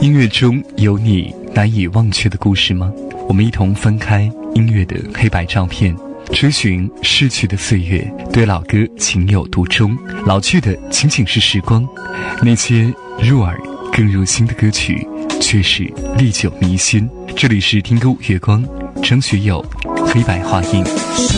音乐中有你难以忘却的故事吗？我们一同翻开音乐的黑白照片，追寻逝去的岁月，对老歌情有独钟。老去的仅仅是时光，那些入耳更入心的歌曲却是历久弥新。这里是听歌五月光，张学友黑白画印。